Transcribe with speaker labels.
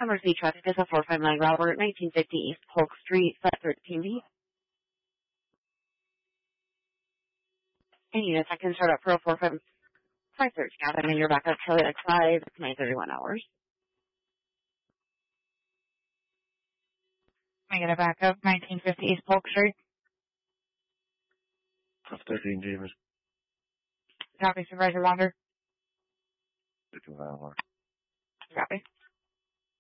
Speaker 1: Emergency traffic is a 459 Robert, 1950 East Polk Street, flat 13B. And units, I can start up for a 530 now. I'm in your backup, Charlie X5, 931 hours.
Speaker 2: Can I get a backup, 1950 East Polk Street?
Speaker 3: 13 James.
Speaker 2: Copy, Supervisor Wander.
Speaker 3: Copy.